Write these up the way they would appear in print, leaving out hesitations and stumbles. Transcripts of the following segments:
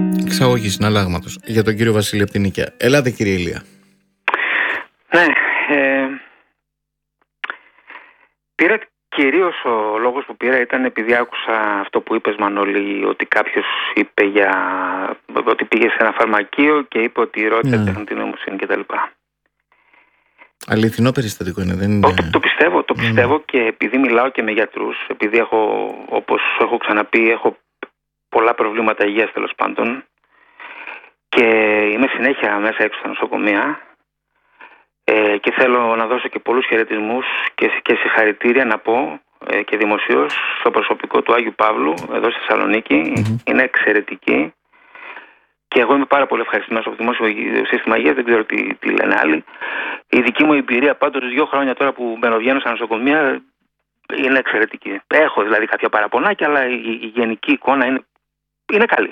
Εξαγωγή συναλλάγματος για τον κύριο Βασίλη από την Νίκαια. Ελάτε, κύριε Ηλία. Ναι, πήρα κυρίως ο λόγος που πήρα ήταν επειδή άκουσα αυτό που είπες, Μανώλη, ότι κάποιος είπε ότι πήγε σε ένα φαρμακείο και είπε ότι ρώτησε τεχνητή νοημοσύνη κτλ. Αληθινό περιστατικό είναι, δεν είναι? Το πιστεύω και επειδή μιλάω και με γιατρούς, επειδή όπως έχω ξαναπεί, έχω πολλά προβλήματα υγείας τέλος πάντων και είμαι συνέχεια μέσα έξω στα νοσοκομεία και θέλω να δώσω και πολλούς χαιρετισμούς και συγχαρητήρια να πω και δημοσίως στο προσωπικό του Άγιου Παύλου εδώ στη Θεσσαλονίκη. Είναι εξαιρετική και εγώ είμαι πάρα πολύ ευχαριστημένος από το δημόσιο σύστημα υγείας, δεν ξέρω τι λένε άλλοι. Η δική μου εμπειρία πάντως 2 χρόνια τώρα που μπαινοβγαίνω στα νοσοκομεία είναι εξαιρετική. Έχω δηλαδή κάποια παραπονάκια, αλλά η γενική εικόνα είναι καλή.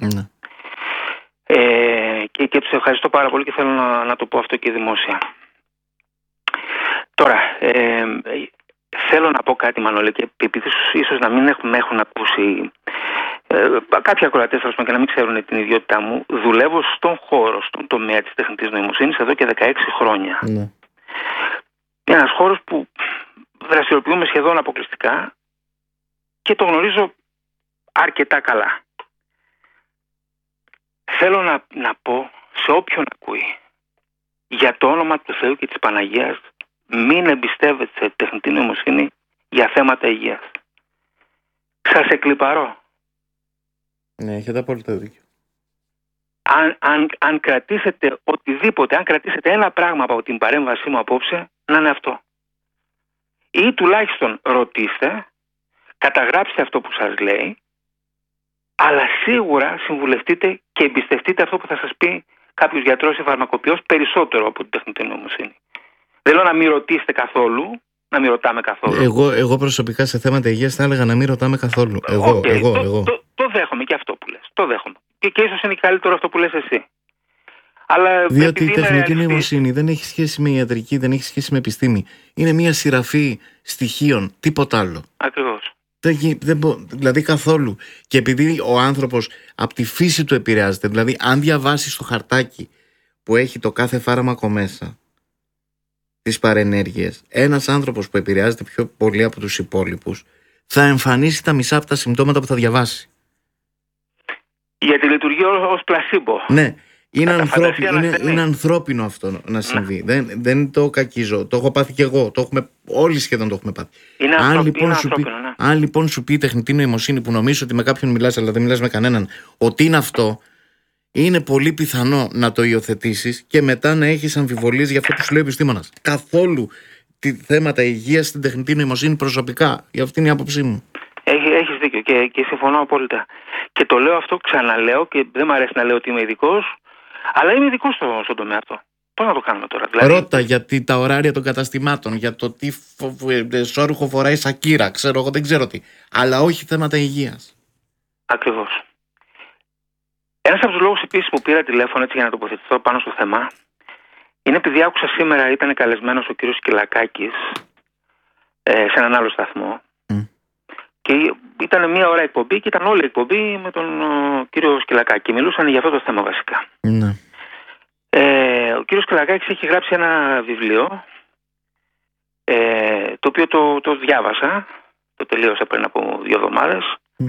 Και τους ευχαριστώ πάρα πολύ και θέλω να το πω αυτό και δημόσια. Τώρα, θέλω να πω κάτι, Μανώλη, και επειδή ίσως να μην με έχουν ακούσει κάποιοι ακροατές και να μην ξέρουν την ιδιότητά μου, δουλεύω στον χώρο, στον τομέα της τεχνητής νοημοσύνης εδώ και 16 χρόνια. Είναι ένας χώρος που δραστηριοποιούμε σχεδόν αποκλειστικά και το γνωρίζω αρκετά καλά. Θέλω να πω σε όποιον ακούει, για το όνομα του Θεού και της Παναγίας, μην εμπιστεύεται τεχνητή νοημοσύνη για θέματα υγείας. Σας εκλιπαρώ. Ναι, έχετε απόλυτα δίκιο. Αν κρατήσετε οτιδήποτε, αν κρατήσετε ένα πράγμα από την παρέμβασή μου απόψε, να είναι αυτό. Ή τουλάχιστον ρωτήστε, καταγράψτε αυτό που σας λέει, αλλά σίγουρα συμβουλευτείτε και εμπιστευτείτε αυτό που θα σας πει κάποιος γιατρός ή φαρμακοποιός περισσότερο από την τεχνητή νοημοσύνη. Δεν λέω να μην ρωτήσετε καθόλου, να μην ρωτάμε καθόλου. Εγώ προσωπικά σε θέματα υγείας θα έλεγα να μην ρωτάμε καθόλου. Εγώ. Το δέχομαι και αυτό που λες. Το δέχομαι. Και ίσως είναι καλύτερο αυτό που λες εσύ. Αλλά διότι η τεχνητή νοημοσύνη δεν έχει σχέση με ιατρική, δεν έχει σχέση με επιστήμη. Είναι μια σειραφή στοιχείων, τίποτα άλλο. Ακριβώς. Δηλαδή καθόλου. Και επειδή ο άνθρωπος από τη φύση του επηρεάζεται, δηλαδή αν διαβάσεις το χαρτάκι που έχει το κάθε φάρμακο μέσα, τις παρενέργειες, ένας άνθρωπος που επηρεάζεται πιο πολύ από τους υπόλοιπους θα εμφανίσει τα μισά από τα συμπτώματα που θα διαβάσει. Γιατί λειτουργεί ως πλασίμπο. Ναι. Είναι ανθρώπινο αυτό να συμβεί. Δεν το κακίζω. Το έχω πάθει και εγώ. Όλοι σχεδόν το έχουμε πάθει. Αν λοιπόν σου πει η τεχνητή νοημοσύνη, που νομίζω ότι με κάποιον μιλάς αλλά δεν μιλάς με κανέναν, ότι είναι αυτό, είναι πολύ πιθανό να το υιοθετήσεις και μετά να έχεις αμφιβολίες για αυτό που σου λέει ο επιστήμονας. Καθόλου θέματα υγείας στην τεχνητή νοημοσύνη προσωπικά. Για αυτή είναι η άποψή μου. Έχεις δίκιο και συμφωνώ απόλυτα. Και το λέω αυτό, ξαναλέω, και δεν μου αρέσει να λέω ότι είμαι ειδικός, αλλά είμαι ειδικός στον τομέα αυτό. Πώς να το κάνουμε τώρα? Δηλαδή... Ρώτα για τα ωράρια των καταστημάτων, για το τι σόρουχο φοράει Σακύρα, ξέρω εγώ, δεν ξέρω τι. Αλλά όχι θέματα υγείας. Ακριβώς. Ένας από τους λόγους επίσης που πήρα τηλέφωνο έτσι για να τοποθετηθώ πάνω στο θέμα είναι επειδή άκουσα σήμερα, ήταν καλεσμένος ο κύριος Σκυλακάκης σε έναν άλλο σταθμό. Και ήταν 1 ώρα εκπομπή και ήταν όλη η εκπομπή με τον κύριο Σκυλακάκη. Μιλούσαν για αυτό το θέμα βασικά. Ναι. Ο κύριος Σκυλακάκης έχει γράψει ένα βιβλίο το οποίο το διάβασα, το τελείωσα πριν από 2 εβδομάδες.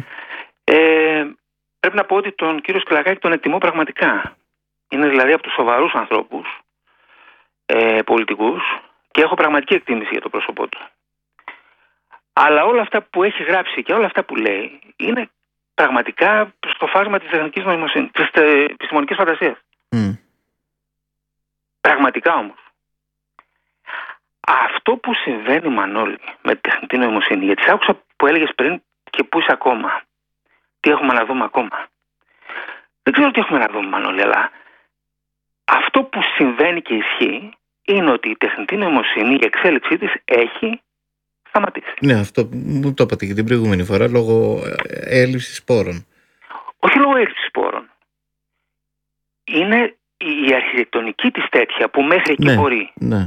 Πρέπει να πω ότι τον κύριο Σκυλακάκη τον εκτιμώ πραγματικά. Είναι δηλαδή από τους σοβαρούς ανθρώπους πολιτικούς και έχω πραγματική εκτίμηση για το πρόσωπό του. Αλλά όλα αυτά που έχει γράψει και όλα αυτά που λέει είναι πραγματικά στο φάσμα της τεχνικής νοημοσύνης, της επιστημονικής φαντασίας. Πραγματικά όμως. Αυτό που συμβαίνει, Μανώλη, με τη τεχνητή νοημοσύνη, γιατί σ' άκουσα που έλεγες πριν και πού είσαι ακόμα. Τι έχουμε να δούμε ακόμα. Δεν ξέρω τι έχουμε να δούμε, Μανώλη, αλλά αυτό που συμβαίνει και ισχύει είναι ότι η τεχνητή νοημοσύνη, η εξέλιξή της έχει σταματήσει. Ναι, αυτό μου το είπατε και την προηγούμενη φορά, λόγω έλλειψης σπόρων. Όχι λόγω έλλειψης σπόρων. Είναι η αρχιτεκτονική της τέτοια που μέχρι εκεί μπορεί. Ναι.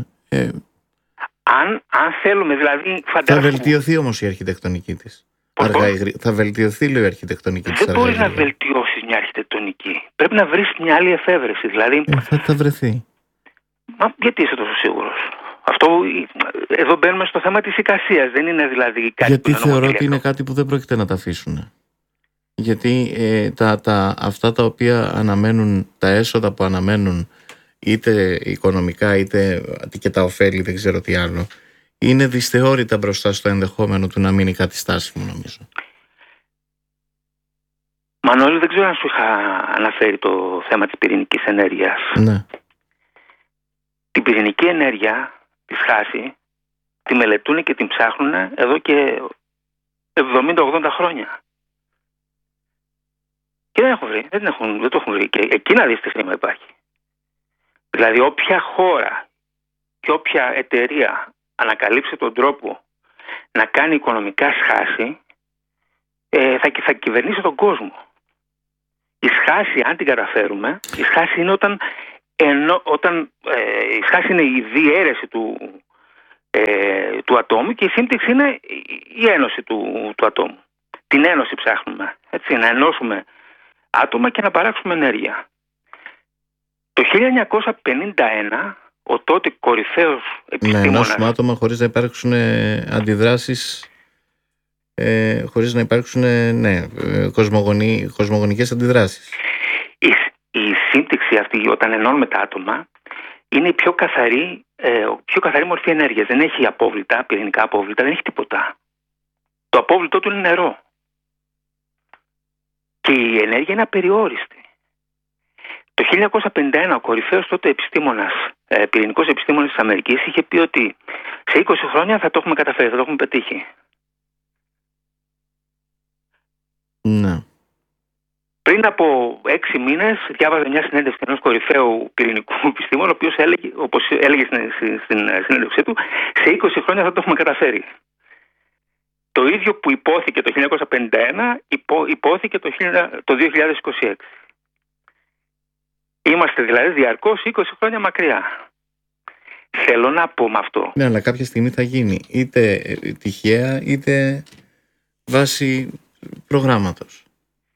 Αν θέλουμε δηλαδή... Θα βελτιωθεί όμως η αρχιτεκτονική της. Θα βελτιωθεί, λέω, η αρχιτεκτονική της. Δεν μπορείς να βελτιώσεις μια αρχιτεκτονική. Πρέπει να βρεις μια άλλη εφεύρεση. Δηλαδή, θα βρεθεί. Μα γιατί είσαι τόσο σίγουρος? Εδώ μπαίνουμε στο θέμα της εικασίας. Δεν είναι δηλαδή κάτι γιατί που θεωρώ ότι είναι κάτι που δεν πρόκειται να τα αφήσουν. Γιατί αυτά τα οποία αναμένουν, τα έσοδα που αναμένουν, είτε οικονομικά είτε και τα ωφέλη, δεν ξέρω τι άλλο, είναι δυσθεώρητα μπροστά στο ενδεχόμενο του να μείνει κάτι στάσιμο, νομίζω. Μανώλη, δεν ξέρω αν σου είχα αναφέρει το θέμα της πυρηνικής ενέργειας. Ναι. Την πυρηνική ενέργεια, τη σχάση, τη μελετούν και την ψάχνουν εδώ και 70-80 χρόνια. Και δεν έχουν βρει, δεν το έχουν βρει. Και εκεί να δεις τι χρήμα υπάρχει. Δηλαδή όποια χώρα και όποια εταιρεία ανακαλύψει τον τρόπο να κάνει οικονομικά σχάση, θα κυβερνήσει τον κόσμο. Η σχάση, αν την καταφέρουμε, η σχάση είναι η σχάση είναι η διαίρεση του ατόμου και η σύμπτυξη είναι η ένωση του ατόμου. Την ένωση ψάχνουμε, έτσι, να ενώσουμε άτομα και να παράξουμε ενέργεια. Το 1951 ο τότε κορυφαίος επιστήμονας... Να ενώσουμε άτομα χωρίς να υπάρξουν αντιδράσεις, χωρίς να υπάρξουν κοσμογονικές αντιδράσεις. Η σύμπτυξη αυτή, όταν ενώνουμε τα άτομα, είναι η πιο καθαρή μορφή ενέργειας. Δεν έχει απόβλητα, πυρηνικά απόβλητα, δεν έχει τίποτα. Το απόβλητό του είναι νερό. Και η ενέργεια είναι απεριόριστη. Το 1951 ο κορυφαίος τότε επιστήμονας, πυρηνικός επιστήμονας της Αμερικής, είχε πει ότι σε 20 χρόνια θα το έχουμε καταφέρει, θα το έχουμε πετύχει. Ναι. Πριν από 6 μήνες διάβαζα μια συνέντευξη ενός κορυφαίου πυρηνικού επιστήμονα, ο οποίος έλεγε, όπως έλεγε στην συνέντευξή του, σε 20 χρόνια θα το έχουμε καταφέρει. Το ίδιο που υπόθηκε το 1951 υπόθηκε το 2026. Είμαστε δηλαδή διαρκώς 20 χρόνια μακριά. Θέλω να πω με αυτό. Ναι, αλλά κάποια στιγμή θα γίνει. Είτε τυχαία, είτε βάσει προγράμματος.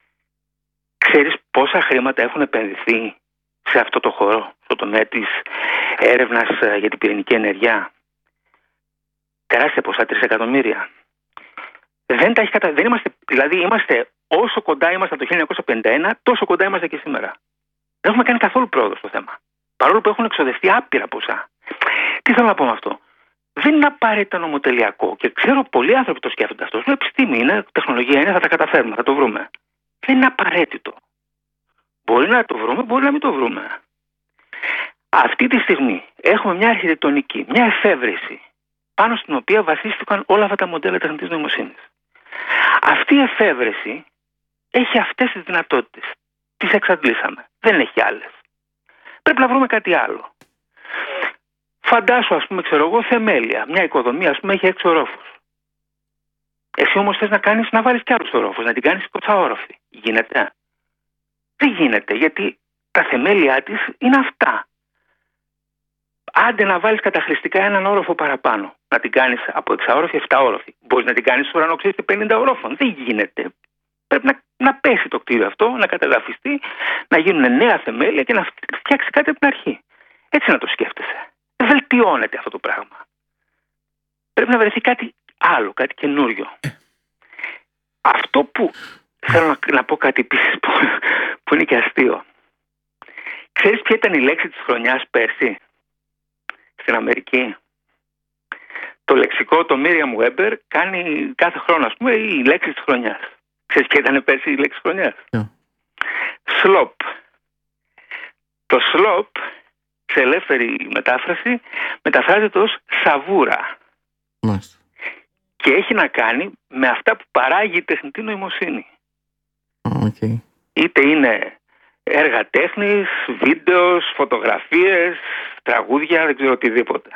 Ξέρεις πόσα χρήματα έχουν επενδυθεί σε αυτό το χώρο, στο τομέα της έρευνας για την πυρηνική ενέργεια? Τεράστια ποσά, 3 εκατομμύρια. Δεν είμαστε, δηλαδή είμαστε όσο κοντά ήμασταν το 1951, τόσο κοντά είμαστε και σήμερα. Δεν έχουμε κάνει καθόλου πρόοδο στο θέμα. Παρόλο που έχουν εξοδευτεί άπειρα ποσά. Τι θέλω να πω με αυτό? Δεν είναι απαραίτητα νομοτελειακό και ξέρω πολλοί άνθρωποι το σκέφτονται αυτό. Είναι επιστήμη, είναι τεχνολογία, είναι, θα τα καταφέρουμε, θα το βρούμε. Δεν είναι απαραίτητο. Μπορεί να το βρούμε, μπορεί να μην το βρούμε. Αυτή τη στιγμή έχουμε μια αρχιτεκτονική, μια εφεύρεση πάνω στην οποία βασίστηκαν όλα αυτά τα μοντέλα τεχνητής νοημοσύνης. Αυτή η εφεύρεση έχει αυτές τις δυνατότητες. Τις εξαντλήσαμε. Δεν έχει άλλες. Πρέπει να βρούμε κάτι άλλο. Φαντάσου, ας πούμε, ξέρω εγώ, θεμέλια. Μια οικοδομή, ας πούμε, έχει 6 ορόφους. Εσύ όμως θες να βάλεις κι άλλους ορόφους, να την κάνεις 20όροφη. Γίνεται? Δεν γίνεται, γιατί τα θεμέλια της είναι αυτά. Άντε να βάλεις καταχρηστικά έναν όροφο παραπάνω. Να την κάνεις από 6όροφη, 7όροφη. Μπορείς να την κάνεις ουρανοξύστη 50 ορόφων. Δεν γίνεται. Πρέπει να πέσει το κτίριο αυτό, να κατεδαφιστεί, να γίνουν νέα θεμέλια και να φτιάξει κάτι από την αρχή. Έτσι να το σκέφτεσαι. Δεν βελτιώνεται αυτό το πράγμα. Πρέπει να βρεθεί κάτι άλλο, κάτι καινούριο. Αυτό που θέλω να πω κάτι επίσης που είναι και αστείο. Ξέρεις ποια ήταν η λέξη της χρονιάς πέρσι στην Αμερική? Το λεξικό, το Merriam-Webster, κάνει κάθε χρόνο, ας πούμε, η λέξη της χρονιάς. Ξέρεις ποια ήταν πέρσι η λέξη της χρονιάς? Slop. Το slop, σε ελεύθερη μετάφραση, μεταφράζεται ως σαβούρα. Μάλιστα. Και έχει να κάνει με αυτά που παράγει η τεχνητή νοημοσύνη. Okay. Είτε είναι έργα τέχνης, βίντεο, φωτογραφίες, τραγούδια, δεν ξέρω οτιδήποτε.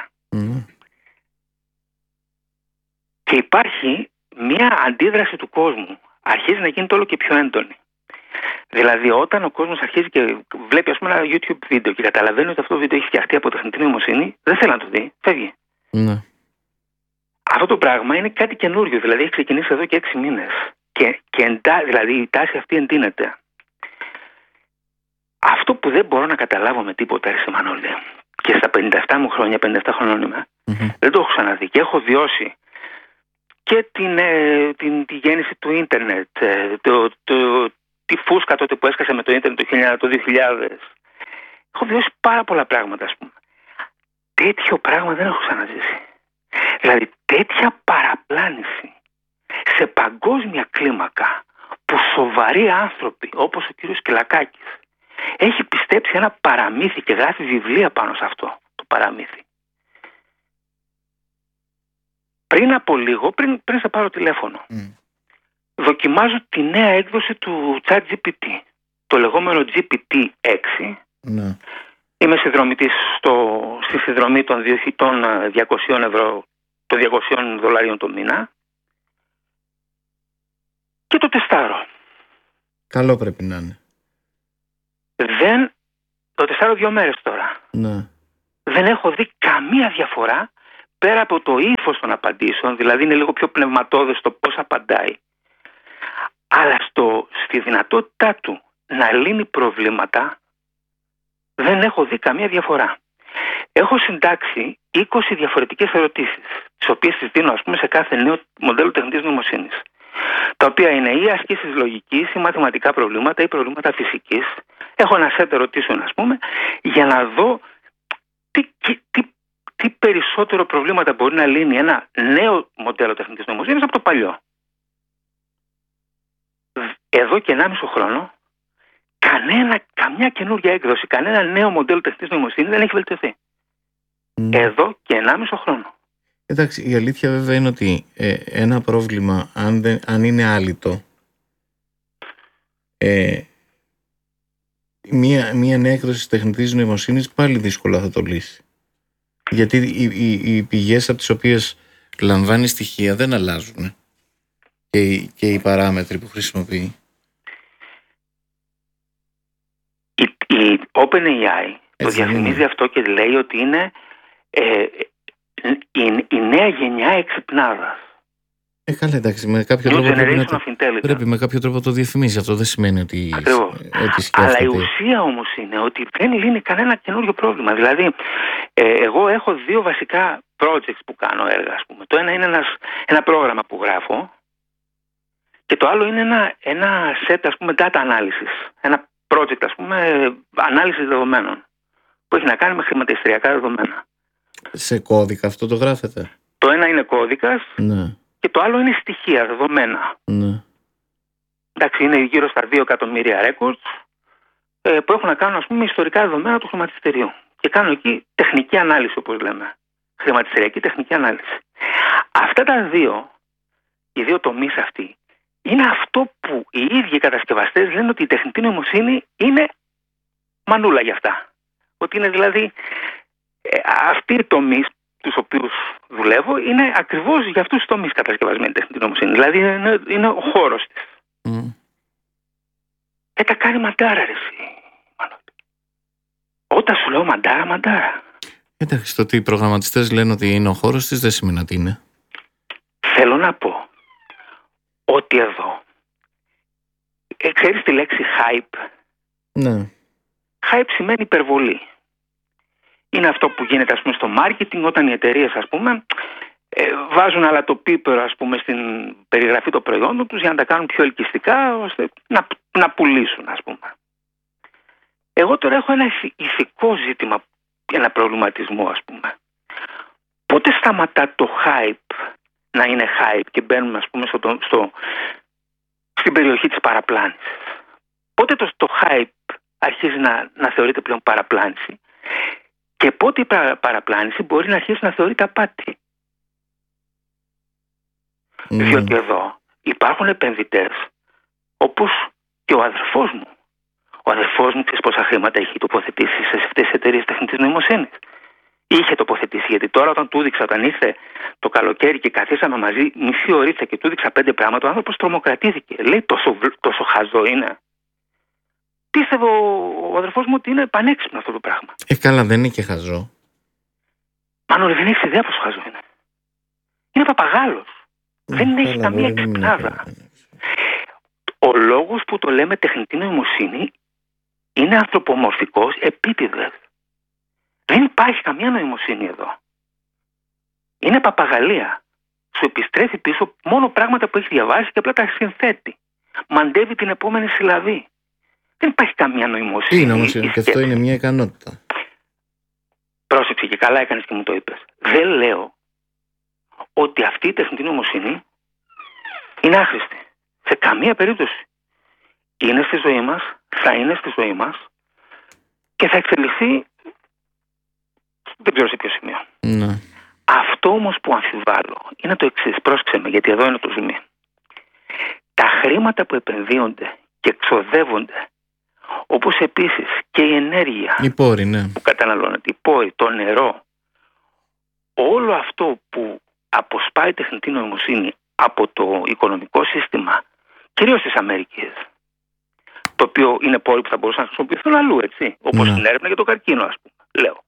Και υπάρχει μια αντίδραση του κόσμου. Αρχίζει να γίνεται όλο και πιο έντονη. Δηλαδή, όταν ο κόσμος αρχίζει και βλέπει, ας πούμε, ένα YouTube βίντεο και καταλαβαίνει ότι αυτό το βίντεο έχει φτιαχτεί από τεχνητή νοημοσύνη, δεν θέλει να το δει, φεύγει. Ναι. Αυτό το πράγμα είναι κάτι καινούριο, δηλαδή έχει ξεκινήσει εδώ και 6 μήνες. Δηλαδή η τάση αυτή εντείνεται. Αυτό που δεν μπορώ να καταλάβω με τίποτα, ρε Μανώλη, και στα 57 μου χρόνια, 57 χρονών είμαι, δεν το έχω ξαναδεί και έχω βιώσει και τη γέννηση του ίντερνετ, τη φούσκα τότε που έσκασε με το ίντερνετ το 2000. Έχω βιώσει πάρα πολλά πράγματα, ας πούμε. Τέτοιο πράγμα δεν έχω ξαναζήσει. Δηλαδή τέτοια παραπλάνηση σε παγκόσμια κλίμακα που σοβαροί άνθρωποι όπως ο κύριος Κυλακάκης έχει πιστέψει ένα παραμύθι και γράφει βιβλία πάνω σε αυτό το παραμύθι. Πριν από λίγο, πριν σε πάρω τηλέφωνο, δοκιμάζω τη νέα έκδοση του ChatGPT, το λεγόμενο GPT-6. Ναι. Είμαι συνδρομητής στη συνδρομή των 200 ευρώ, των $200 το μήνα και το τεστάρω. Καλό πρέπει να είναι. Το τεστάρω 2 μέρες τώρα. Ναι. Δεν έχω δει καμία διαφορά πέρα από το ύφος των απαντήσεων, δηλαδή είναι λίγο πιο πνευματώδες το πώς απαντάει. Αλλά στη δυνατότητά του να λύνει προβλήματα δεν έχω δει καμία διαφορά. Έχω συντάξει 20 διαφορετικές ερωτήσεις, τις οποίες τις δίνω, ας πούμε, σε κάθε νέο μοντέλο τεχνητής νοημοσύνης. Τα οποία είναι ή ασκήσεις λογικής ή μαθηματικά προβλήματα ή προβλήματα φυσικής. Έχω ένα σετ ερωτήσεων, ας πούμε, για να δω τι περισσότερο προβλήματα μπορεί να λύνει ένα νέο μοντέλο τεχνητής νοημοσύνης από το παλιό. Εδώ και 1,5 χρόνο, καμιά καινούργια έκδοση, κανένα νέο μοντέλο τεχνητής νοημοσύνης δεν έχει βελτιωθεί. Εδώ και 1,5 χρόνο. Εντάξει, η αλήθεια βέβαια είναι ότι ένα πρόβλημα, αν είναι άλυτο, μία νέα έκδοση τεχνητής νοημοσύνης πάλι δύσκολα θα το λύσει. Γιατί οι πηγές από τις οποίες λαμβάνει στοιχεία δεν αλλάζουν και οι παράμετροι που χρησιμοποιεί. Η OpenAI το διαφημίζει αυτό και λέει ότι είναι η νέα γενιά εξυπνάδας. Καλά, εντάξει, με κάποιο τρόπο πρέπει με κάποιο τρόπο το διαφημίζει. Αυτό δεν σημαίνει ότι σκέφτεται. Αλλά η ουσία όμως είναι ότι δεν λύνει κανένα καινούριο πρόβλημα. Δηλαδή, εγώ έχω 2 βασικά projects που κάνω έργα, ας πούμε. Το ένα είναι ένα πρόγραμμα που γράφω και το άλλο είναι ένα set, ας πούμε, data analysis. Ένα project, ας πούμε, ανάλυση δεδομένων που έχει να κάνει με χρηματιστηριακά δεδομένα. Σε κώδικα αυτό το γράφετε? Το ένα είναι κώδικας, ναι, και το άλλο είναι στοιχεία, δεδομένα. Ναι. Εντάξει, είναι γύρω στα 2 εκατομμύρια records που έχουν να κάνουν, ας πούμε, ιστορικά δεδομένα του χρηματιστηρίου. Και κάνω εκεί τεχνική ανάλυση, όπως λέμε. Χρηματιστηριακή τεχνική ανάλυση. Αυτά οι δύο τομείς αυτοί, είναι αυτό που οι ίδιοι κατασκευαστές λένε ότι η τεχνητή νοημοσύνη είναι μανούλα για αυτά. Ότι είναι δηλαδή αυτοί οι τομείς τους οποίους δουλεύω είναι ακριβώς για αυτούς τους τομείς κατασκευασμένη τεχνητή νοημοσύνη. Δηλαδή είναι ο χώρος της. Τα κάνει μαντάρα, ρε εσύ. Όταν σου λέω μαντάρα. Εντάξει, το ότι οι προγραμματιστές λένε ότι είναι ο χώρος της δεν σημαίνει ότι είναι. Θέλω να πω ότι εδώ ξέρεις τη λέξη hype? Ναι. Hype σημαίνει υπερβολή. Είναι αυτό που γίνεται, ας πούμε, στο marketing, όταν οι εταιρείες, ας πούμε, βάζουν αλατοπίπερο, ας πούμε, στην περιγραφή των προϊόντων τους για να τα κάνουν πιο ελκυστικά, ώστε να πουλήσουν, ας πούμε. Εγώ τώρα έχω ένα ηθικό ζήτημα, ένα προβληματισμό, ας πούμε. Πότε σταματά το hype να είναι hype και μπαίνουμε, ας πούμε, στην περιοχή της παραπλάνησης? Πότε το hype αρχίζει να θεωρείται πλέον παραπλάνηση και πότε η παραπλάνηση μπορεί να αρχίσει να θεωρείται απάτη? Διότι εδώ υπάρχουν επενδυτές όπως και ο αδερφός μου. Ο αδερφός μου, ξέρεις πόσα χρήματα έχει τοποθετήσει σε αυτές τις εταιρείες τεχνητής νοημοσύνης? Είχε τοποθετήσει, γιατί τώρα όταν του έδειξα, όταν ήρθε το καλοκαίρι και καθίσαμε μαζί μισή ωρίτσα και του έδειξα 5 πράγματα, ο άνθρωπος τρομοκρατήθηκε. Λέει, τόσο χαζό είναι? Πίστευε ο αδερφός μου ότι είναι πανέξυπνο αυτό το πράγμα. Καλά, δεν είναι και χαζό. Μάνο, δεν έχεις ιδέα πόσο χαζό είναι. Είναι παπαγάλος. Δεν έχει καμία εξυπνάδα. Ο λόγος που το λέμε τεχνητή νοημοσύνη είναι ανθρωπομορφικός επίτηδες. Δεν υπάρχει καμία νοημοσύνη εδώ. Είναι παπαγαλία. Σου επιστρέφει πίσω μόνο πράγματα που έχει διαβάσει και απλά τα συνθέτει. Μαντεύει την επόμενη συλλαβή. Δεν υπάρχει καμία νοημοσύνη. Είναι όμως, και αυτό είναι μια ικανότητα. Πρόσεξε και καλά έκανες και μου το είπες. Δεν λέω ότι αυτή η τεχνητή νοημοσύνη είναι άχρηστη. Σε καμία περίπτωση. Είναι στη ζωή μας, θα είναι στη ζωή μας και θα εξελιχθεί δεν ξέρω σε ποιο σημείο. Ναι. Αυτό όμως που αμφιβάλλω είναι το εξής. Πρόσεξε με, γιατί εδώ είναι το ζουμί. Τα χρήματα που επενδύονται και εξοδεύονται, όπως επίσης και η ενέργεια που καταναλώνεται, οι πόροι, το νερό, όλο αυτό που αποσπάει τεχνητή νοημοσύνη από το οικονομικό σύστημα, κυρίως της Αμερικής, το οποίο είναι πόροι που θα μπορούσαν να χρησιμοποιηθούν αλλού, έτσι, όπως στην έρευνα για το καρκίνο, ας πούμε, λέω.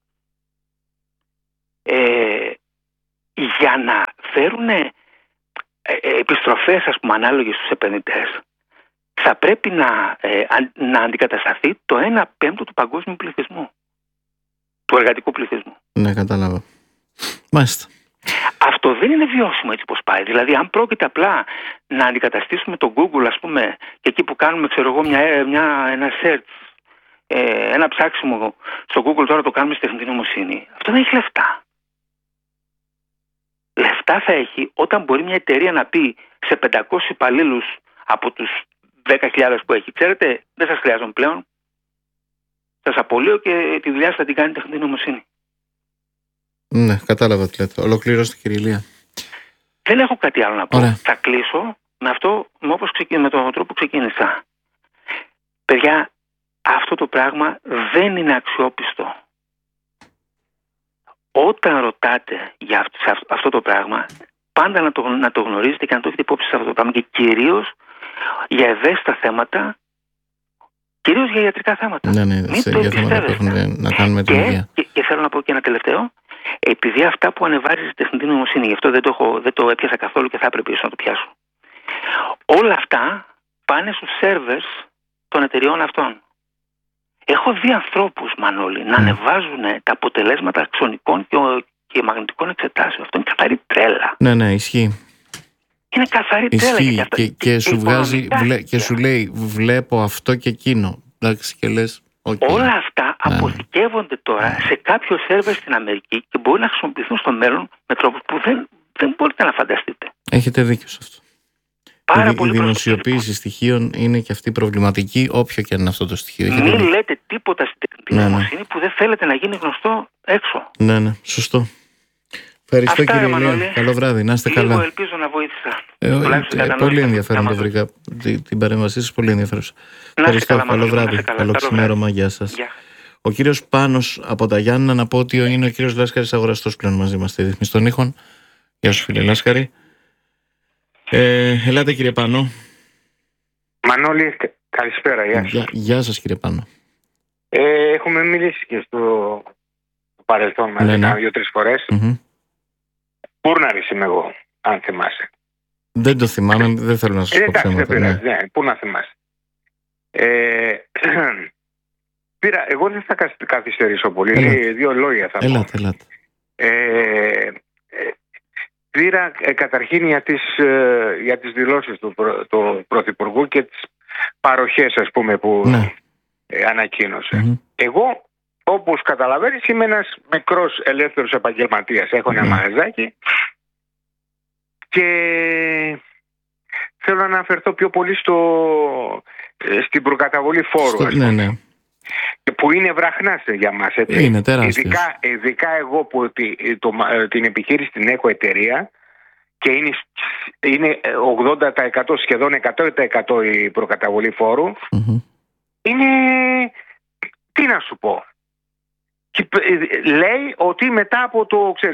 Για να φέρουν επιστροφές, ας πούμε, ανάλογες στους επενδυτές, θα πρέπει να αντικατασταθεί το 1/5 του παγκόσμιου πληθυσμού, του εργατικού πληθυσμού. Ναι, κατάλαβα. Μάλιστα. Αυτό δεν είναι βιώσιμο έτσι πως πάει. Δηλαδή, αν πρόκειται απλά να αντικαταστήσουμε το Google, ας πούμε, και εκεί που κάνουμε, ξέρω εγώ, ένα search, ένα ψάξιμο στο Google, τώρα το κάνουμε στη τεχνητή νοημοσύνη, αυτό δεν έχει λεφτά. Λεφτά θα έχει όταν μπορεί μια εταιρεία να πει σε 500 υπαλλήλους από τους 10.000 που έχει, ξέρετε, δεν σας χρειάζομαι πλέον, σας απολύω και τη δουλειά σας θα την κάνει η τεχνητή νοημοσύνη. Ναι, κατάλαβα τι λέτε. Ολοκληρώστε, κύριε Ηλία. Δεν έχω κάτι άλλο να πω. Ωραία. Θα κλείσω με με τον τρόπο που ξεκίνησα. Παιδιά, αυτό το πράγμα δεν είναι αξιόπιστο. Όταν ρωτάτε για αυτό το πράγμα, πάντα να το γνωρίζετε και να το έχετε υπόψη σε αυτό το πράγμα, και κυρίως για ευαίσθητα θέματα, κυρίως για ιατρικά θέματα. Ναι, για θέματα που έχουν να κάνουν με την υγεία. Και θέλω να πω και ένα τελευταίο. Επειδή αυτά που ανεβάζει η τεχνητή νοημοσύνη, γι' αυτό δεν το έπιασα καθόλου και θα έπρεπε ίσως να το πιάσω. Όλα αυτά πάνε στους σερβερς των εταιριών αυτών. Έχω δει ανθρώπους, Μανώλη, να ανεβάζουν τα αποτελέσματα αξονικών και μαγνητικών εξετάσεων. Αυτό είναι καθαρή τρέλα. Ναι, ισχύει. Είναι καθαρή τρέλα. Ισχύει και σου βγάζει και σου λέει βλέπω αυτό και εκείνο. Εντάξει, και λες, okay. Όλα αυτά αποθηκεύονται τώρα σε κάποιο σερβερ στην Αμερική και μπορούν να χρησιμοποιηθούν στο μέλλον με τρόπους που δεν μπορείτε να φανταστείτε. Έχετε δίκιο σε αυτό. Η δημοσιοποίηση στοιχείων είναι και αυτή προβληματική, όποιο και αν είναι αυτό το στοιχείο. Μην λέτε τίποτα στην τεχνητή νοημοσύνη που δεν θέλετε να γίνει γνωστό έξω. Ναι, σωστό. Ευχαριστώ, αυτά, κύριε Ηλία. Καλό βράδυ, να είστε καλά. Ελπίζω να βοήθησα. Πολύ ενδιαφέρον το βρήκα. Την παρέμβασή σας, πολύ ενδιαφέρουσα. Ευχαριστώ, καλό βράδυ. Καλό ξημέρωμα, γεια σας. Ο κύριος Πάνος από τα Γιάννηνα, να πω ότι είναι ο κύριος Λάσκαρης αγοραστός πλέον μαζί μας στη Ρύθμιση των Ήχων. Γεια σου, φίλε Λάσκαρη. Ελάτε, κύριε Πάνο. Μανώλη, καλησπέρα. Γεια σας, κύριε Πάνο. Έχουμε μιλήσει και στο παρελθόν μαζί 2-3 φορές. Πούρναρης είμαι εγώ, αν θυμάσαι. Δεν το θυμάμαι, δεν θέλω να σας πω ψέματα. Ναι, πού να θυμάσαι. Εγώ δεν θα καθυστερήσω πολύ. Δύο λόγια θα πω. Ελάτε. Πήρα καταρχήν για τις δηλώσεις του Πρωθυπουργού και τις παροχές, ας πούμε, που ανακοίνωσε. Εγώ, όπως καταλαβαίνεις, είμαι ένας μικρός ελεύθερος επαγγελματίας. Έχω ένα μαγαζάκι και θέλω να αναφερθώ πιο πολύ στην προκαταβολή φόρου. Που είναι βραχνάς για μας. Είναι τεράστιος. Ειδικά εγώ που την επιχείρηση την έχω εταιρεία και είναι 80%, σχεδόν 100% η προκαταβολή φόρου. Είναι, τι να σου πω, λέει ότι μετά από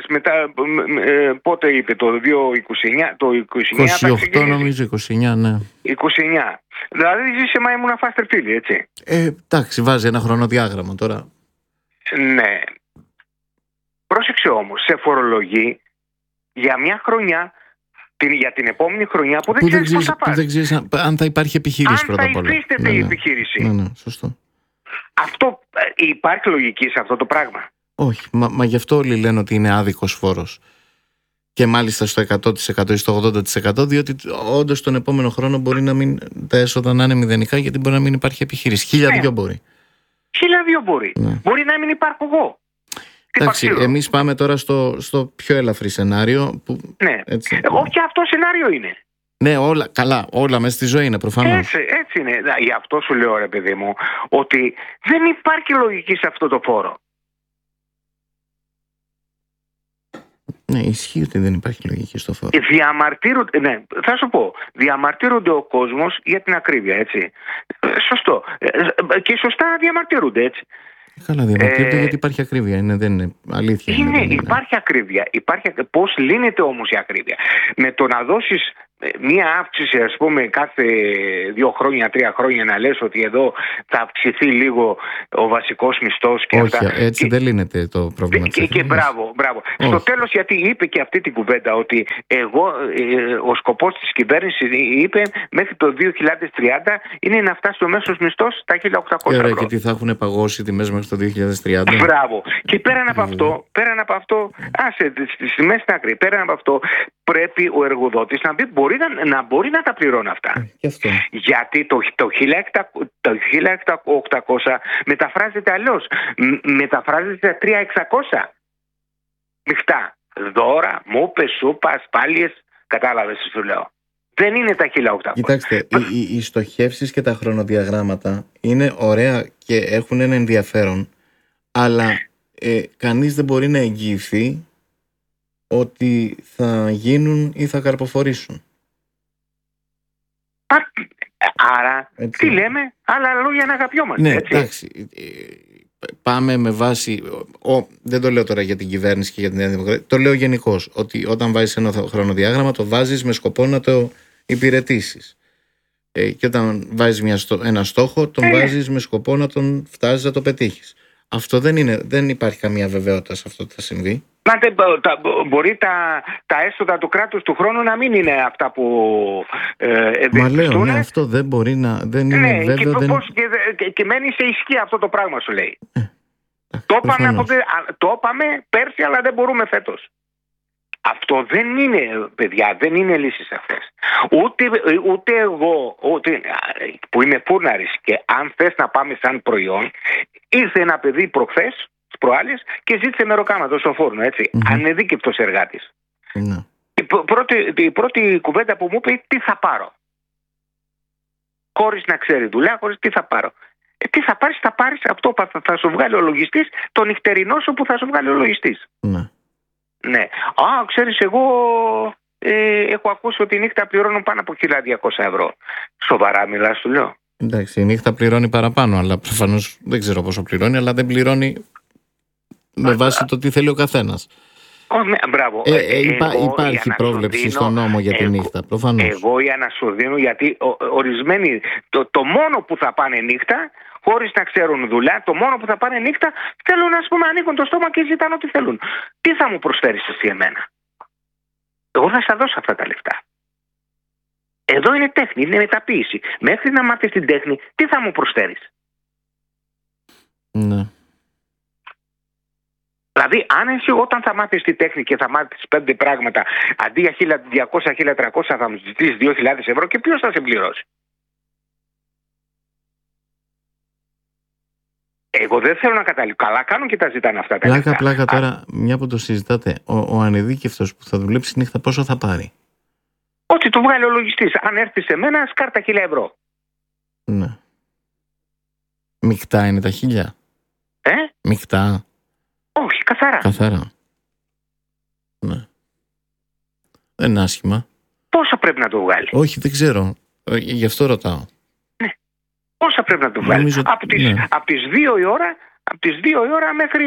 πότε είπε, το 2029, το 28 νομίζω, 29, ναι. 29. Δηλαδή ζήσε μα ήμουν φάστερ φίλοι, έτσι. Εντάξει, βάζει ένα χρονοδιάγραμμα τώρα. Ναι. Πρόσεξε όμως, σε φορολογεί για μια χρονιά, για την επόμενη χρονιά που δεν ξέρεις πώς θα πάρει. Δεν ξέρεις αν θα υπάρχει επιχείρηση πρώτα απ' όλα. Αν θα υφίσταται η επιχείρηση. Ναι, σωστό. Αυτό υπάρχει λογική σε αυτό το πράγμα? Όχι, μα γι' αυτό όλοι λένε ότι είναι άδικος φόρος. Και μάλιστα στο 100% ή στο 80%, διότι όντως τον επόμενο χρόνο μπορεί να μην τα έσοδα να είναι μηδενικά, γιατί μπορεί να μην υπάρχει επιχείρηση. 1.002 μπορεί. 1.002 μπορεί. Ναι. Μπορεί να μην υπάρχω εγώ. Εντάξει, εμείς πάμε τώρα στο πιο ελαφρύ σενάριο. Που, ναι. Έτσι, όχι, αυτό σενάριο είναι. Ναι, όλα μέσα στη ζωή είναι προφανώς. Έτσι είναι. Γι' αυτό σου λέω, ρε παιδί μου, ότι δεν υπάρχει λογική σε αυτό το φόρο. Ναι, ισχύει ότι δεν υπάρχει λογική στο φόρο. Ναι, θα σου πω. Διαμαρτύρονται ο κόσμος για την ακρίβεια, έτσι. Σωστό. Και σωστά διαμαρτύρονται, έτσι. Καλά, διαμαρτύρονται γιατί υπάρχει ακρίβεια. Δεν είναι αλήθεια. Υπάρχει ακρίβεια. Πώς λύνεται όμως η ακρίβεια? Με το να δώσεις μία αύξηση, ας πούμε, κάθε 2 χρόνια, 3 χρόνια, να λες ότι εδώ θα αυξηθεί λίγο ο βασικός μισθός και όχι, αυτά. Έτσι δεν λύνεται το πρόβλημα. Και μπράβο. Στο τέλος, γιατί είπε και αυτή την κουβέντα, ότι ο σκοπός της κυβέρνησης, είπε, μέχρι το 2030 είναι να φτάσει ο μέσος μισθός στα 1.800 ευρώ. Και τι θα έχουν παγώσει τιμές μέχρι το 2030. Μπράβο. Και πέραν από αυτό, στη μέση άκρη, πέραν από αυτό, πρέπει ο εργοδότης να μπορεί να τα πληρώνει αυτά. Γιατί το 1.800 μεταφράζεται αλλιώς. Μεταφράζεται σε 3.600. Μειχτά. Δώρα, μούπες, σούπα, ασπάλειες. Κατάλαβες τι σου λέω? Δεν είναι τα 1.800. Κοιτάξτε, οι στοχεύσεις και τα χρονοδιαγράμματα είναι ωραία και έχουν ένα ενδιαφέρον, αλλά κανείς δεν μπορεί να εγγυηθεί ότι θα γίνουν ή θα καρποφορήσουν. Άρα, έτσι. Τι λέμε? Άλλα λόγια να αγαπιόμαστε. Ναι, έτσι. Εντάξει. Πάμε με βάση. Δεν το λέω τώρα για την κυβέρνηση και για την Νέα Δημοκρατία. Το λέω γενικώς. Ότι όταν βάζεις ένα χρονοδιάγραμμα, το βάζεις με σκοπό να το υπηρετήσεις. Και όταν βάζεις ένα στόχο, τον βάζεις με σκοπό να τον φτάσεις να το πετύχεις. Αυτό δεν υπάρχει καμία βεβαιότητα σε αυτό που θα συμβεί. Μπορεί τα έσοδα του κράτους του χρόνου να μην είναι αυτά που μα λέω, ναι, αυτό δεν μπορεί να. Δεν είναι βέβαιο. Και μένει σε ισχύ αυτό το πράγμα, σου λέει. Το είπαμε πέρσι, αλλά δεν μπορούμε φέτος. Αυτό δεν είναι, παιδιά, δεν είναι λύσεις αυτές. Ούτε εγώ, που είμαι φούρναρης, και αν θες να πάμε σαν προϊόν, ήρθε ένα παιδί προχθές, προάλλες, και ζήτησε μεροκάματο στο φούρνο, έτσι. Ανεδίκευτος εργάτης. Η πρώτη κουβέντα που μου είπε, τι θα πάρω? Χωρίς να ξέρει δουλειά, χωρίς τι θα πάρω? Τι θα πάρεις αυτό που θα σου βγάλει ο λογιστής, το νυχτερινό σου που θα σου βγάλει ο λογιστής. Ναι. Ξέρεις, εγώ έχω ακούσει ότι η νύχτα πληρώνω πάνω από 1.200 ευρώ. Σοβαρά μιλάς, του λέω? Εντάξει, η νύχτα πληρώνει παραπάνω, αλλά προφανώς δεν ξέρω πόσο πληρώνει, αλλά δεν πληρώνει με βάση το τι θέλει ο καθένας. Μπράβο. Υπάρχει πρόβλεψη στον νόμο για τη νύχτα, προφανώς. Εγώ για να σου δίνω, γιατί ορισμένοι το μόνο που θα πάνε νύχτα, χωρίς να ξέρουν δουλειά, το μόνο που θα πάνε νύχτα, θέλουν, ας πούμε, ανοίγουν το στόμα και ζητάνε ό,τι θέλουν. Τι θα μου προσφέρεις εσύ εμένα? Εγώ θα στα δώσω αυτά τα λεφτά. Εδώ είναι τέχνη, είναι μεταποίηση. Μέχρι να μάθεις την τέχνη, τι θα μου προσφέρεις? Ναι. Δηλαδή, αν εσύ όταν θα μάθεις τη τέχνη και θα μάθεις 5 πράγματα, αντί για 1.200-1.300 θα μου ζητήσεις 2.000 ευρώ, και ποιος θα σε πληρώσει? Εγώ δεν θέλω να καταλήξω. Καλά κάνουν και τα ζητάνε αυτά τα λεφτά. Πλάκα τώρα, μια που το συζητάτε, ο ανεδίκευτος που θα δουλέψει νύχτα πόσο θα πάρει? Ό,τι του βγάλει ο λογιστής. Αν έρθει σε μένα, σκάρτα 1.000 ευρώ. Ναι. Μεικτά είναι τα 1.000? Μεικτά? Όχι, καθαρά. Ναι. Δεν είναι άσχημα. Πόσα πρέπει να το βγάλει? Όχι, δεν ξέρω. Γι' αυτό ρωτάω. Ναι. Πόσα πρέπει να το βγάλει? Νομίζω... Από τις 2 η ώρα μέχρι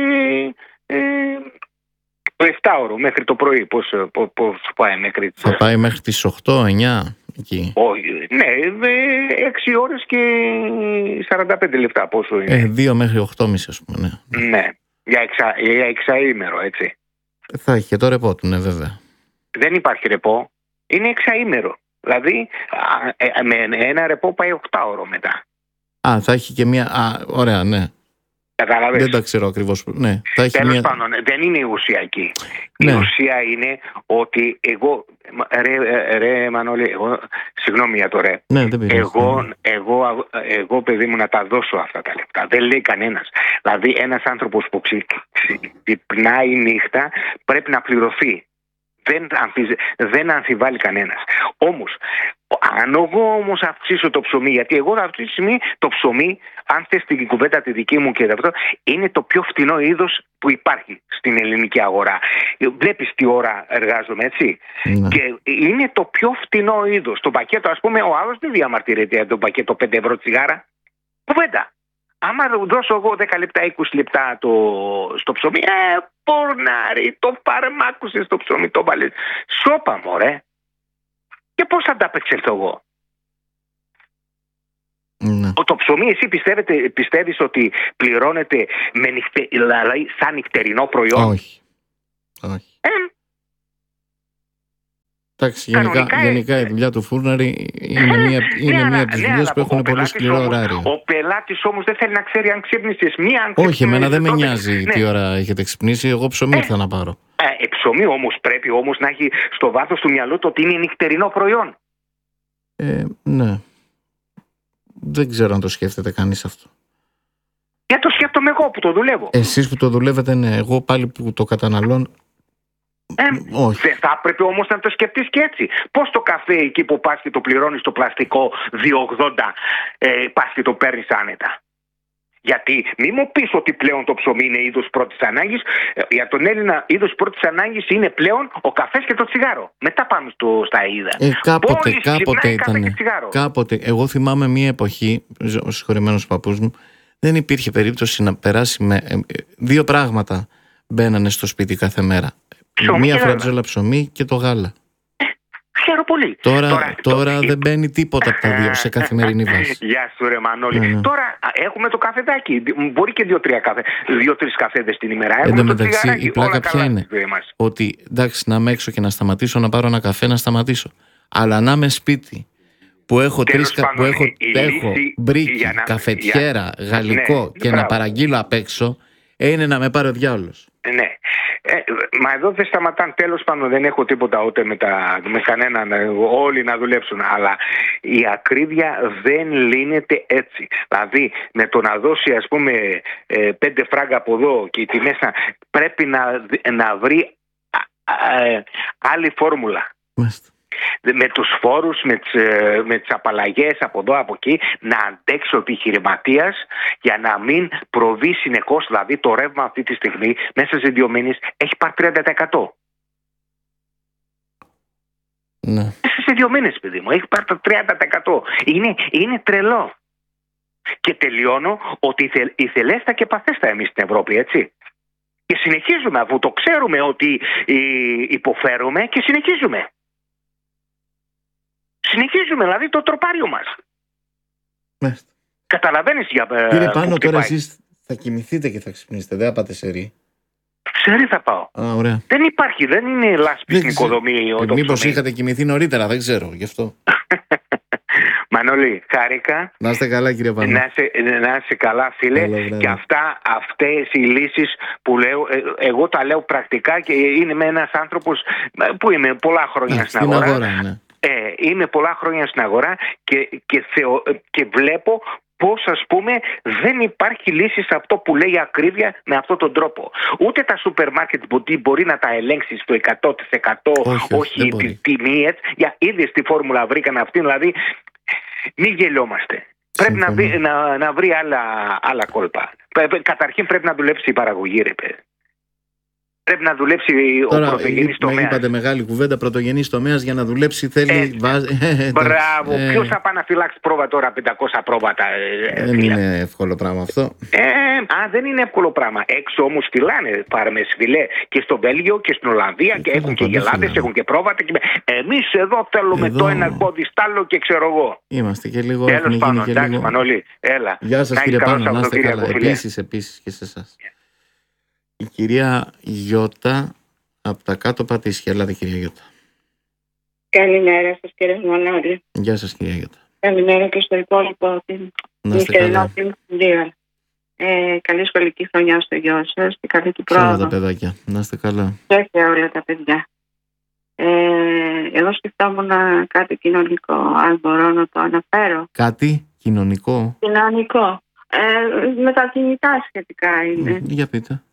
το 7ωρο, μέχρι το πρωί. Πώς πάει μέχρι? Θα πάει μέχρι τις 8-9 εκεί. Όχι, ναι, 6 ώρες και 45 λεπτά πόσο είναι? 2 μέχρι 8.30, ας πούμε, ναι. Ναι. Για εξαήμερο, έτσι. Θα έχει και το ρεπό του, ναι, βέβαια. Δεν υπάρχει ρεπό. Είναι εξαήμερο. Δηλαδή, με ένα ρεπό πάει 8ωρο μετά. Θα έχει και μία. Ωραία, ναι. Καταλαβες. Δεν τα ξέρω ακριβώς. Ναι, τέλος πάντων, δεν είναι ουσιακή. Ναι. Η ουσία είναι ότι εγώ. Ρε Μανώλη, συγγνώμη για το ρε. Ναι, δεν πειράζει. Εγώ, παιδί μου, να τα δώσω αυτά τα λεπτά. Δεν λέει κανένας. Δηλαδή, ένας άνθρωπος που ξυπνάει νύχτα πρέπει να πληρωθεί. Δεν αμφιβάλλει κανένας. Όμως, αν εγώ όμως αυξήσω το ψωμί, γιατί εγώ αυτή τη στιγμή το ψωμί, αν θες την κουβέντα τη δική μου και αυτό, είναι το πιο φτηνό είδος που υπάρχει στην ελληνική αγορά. Βλέπεις τι ώρα εργάζομαι, έτσι. Ναι. Και είναι το πιο φτηνό είδος. Το πακέτο, ας πούμε, ο άλλος δεν διαμαρτυρείται για το πακέτο 5 ευρώ τσιγάρα. Κουβέντα. Άμα δώσω εγώ 10 λεπτά, 20 λεπτά στο ψωμί, πορνάρι, το φαρμάκουσες στο ψωμί, το βάλες. Σώπα, μωρέ. Και πώς θα τα απεξελθώ εγώ. Ναι. Το ψωμί, εσύ πιστεύεις ότι πληρώνεται δηλαδή σαν νυχτερινό προϊόν? Όχι. Εντάξει, γενικά η δουλειά του φούρναρη είναι μία από τις δουλειές που έχουν πολύ σκληρό ωράριο. Ο πελάτης όμως δεν θέλει να ξέρει αν ξύπνησες μία. Όχι, εμένα δεν με νοιάζει τι ώρα έχετε ξυπνήσει. Εγώ ψωμί ήρθα να πάρω. Ψωμί όμως πρέπει όμως να έχει στο βάθος του μυαλού του ότι είναι νυχτερινό προϊόν. Ναι. Δεν ξέρω αν το σκέφτεται κανείς αυτό. Για το σκέφτομαι εγώ που το δουλεύω. Εσείς που το δουλεύετε, ναι. Εγώ πάλι που το καταναλώνω. Όχι. Δεν θα έπρεπε όμως να το σκεφτείς και έτσι. Πώς το καφέ εκεί που πας και το πληρώνεις το πλαστικό 2,80 πας και το παίρνεις άνετα? Γιατί μη μου πεις ότι πλέον το ψωμί είναι είδος πρώτης ανάγκης. Για τον Έλληνα είδος πρώτης ανάγκης είναι πλέον ο καφές και το τσιγάρο. Μετά πάμε στα είδα. Κάποτε ήταν. Κάποτε. Εγώ θυμάμαι μια εποχή, ο συγχωρεμένος παππούς μου, δεν υπήρχε περίπτωση να περάσει με 2 πράγματα μπαίνανε στο σπίτι κάθε μέρα. Μία φρατζόλα ψωμί και το γάλα. Ξέρω πολύ. Τώρα δεν μπαίνει τίποτα από τα δύο σε καθημερινή βάση. Γεια σου ρε Μανώλη. Τώρα έχουμε το καφεδάκι. Μπορεί και 2-3 καφέδες την ημέρα. Εν τω μεταξύ η πλάκα ποια είναι? Ότι εντάξει, να είμαι έξω και να σταματήσω να πάρω ένα καφέ, να σταματήσω. Αλλά να είμαι σπίτι που έχω μπρίκι, καφετιέρα, γαλλικό και να παραγγείλω απ' έξω, είναι να με πάρει ο διάολος. Ναι. Μα εδώ δεν σταματάνε, τέλος πάντων, δεν έχω τίποτα ούτε με κανέναν, όλοι να δουλέψουν, αλλά η ακρίβεια δεν λύνεται έτσι. Δηλαδή με το να δώσει, ας πούμε, 5 φράγκα από εδώ και οι τιμές πρέπει να βρει άλλη φόρμουλα. Μάλιστα. Με τους φόρους, με τις απαλλαγές από εδώ από εκεί, να αντέξει ο επιχειρηματίας για να μην προβεί συνεχώς. Δηλαδή το ρεύμα αυτή τη στιγμή μέσα σε 2 μήνες έχει πάρει 30%. Ναι. Μέσα σε 2 μήνες, παιδί μου, έχει πάρει το 30%. Είναι τρελό. Και τελειώνω ότι ηθελέστα και παθέστα εμείς στην Ευρώπη, έτσι. Και συνεχίζουμε, αφού το ξέρουμε ότι υποφέρουμε, και συνεχίζουμε. Συνεχίζουμε, δηλαδή, το τροπάριο μας. Μάλιστα. Καταλαβαίνεις για Κύριε Πάνο, τώρα εσείς θα κοιμηθείτε και θα ξυπνήσετε, δεν θα πάτε σε ρί? Σε ρί θα πάω. Ωραία. Δεν υπάρχει, δεν είναι λάσπη στην οικοδομή. Μήπως είχατε κοιμηθεί νωρίτερα, δεν ξέρω, γι' αυτό. Μανώλη, χάρηκα. Να είστε καλά, κύριε Πάνο. Να είστε καλά, φίλε. Και αυτές οι λύσεις που λέω, εγώ τα λέω πρακτικά και είμαι ένας άνθρωπος που είμαι πολλά χρόνια στην αγορά. Ναι. Είμαι πολλά χρόνια στην αγορά και βλέπω πώς, ας πούμε, δεν υπάρχει λύση σε αυτό που λέει ακρίβεια με αυτόν τον τρόπο. Ούτε τα σούπερ μάρκετ μπορεί να τα ελέγξει στο 100%, όχι τη τιμή, έτσι. Είδες τη φόρμουλα βρήκαν αυτή, δηλαδή μην γελιόμαστε. Πρέπει να βρει άλλα κόλπα. Καταρχήν πρέπει να δουλέψει η παραγωγή, ρε παιδί. Πρέπει να δουλέψει ο πρωτογενής τομέας. Είπατε μεγάλη κουβέντα, πρωτογενής τομέας, για να δουλέψει θέλει. Μπράβο. Ποιος θα πάει να φυλάξει πρόβα τώρα, 500 πρόβατα? Δεν είναι εύκολο πράγμα αυτό. Δεν είναι εύκολο πράγμα. Έξω όμως φυλάνε πάρμες, φιλέ, και στο Βέλγιο και στην Ολλανδία, και έχουν και γελάδες, έχουν και πρόβατα. Εμείς εδώ θέλουμε το ένα πόδι στάλο και ξέρω εγώ. Είμαστε και λίγο. Τέλος πάντων, εντάξει, Μανώλη, έλα. Γεια σας, κύριε Πάνο, να είστε καλά. Επίσης και σε εσάς. Η κυρία Γιώτα από τα κάτω Πατήσια. Ελάτε, κυρία Γιώτα. Καλημέρα σας, κύριε Μανώλη. Γεια σας, κυρία Γιώτα. Καλημέρα και στο υπόλοιπο την νυχτερινό team. Καλή σχολική χρονιά στο γιο σας και καλή του πρόοδο. Σε όλα τα παιδάκια, να είστε καλά. Και σε όλα τα παιδιά. Εγώ σκεφτόμουν κάτι κοινωνικό, αν μπορώ να το αναφέρω. Κάτι κοινωνικό? Κοινωνικό. Με τα κινητά σχετικά είναι. Για πείτε.